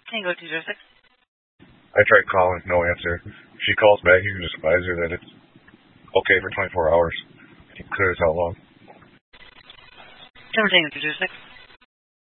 Tango 206. I tried calling, no answer. If she calls back, you can just advise her that it's okay for 24 hours. Clear as how long. Tango 206.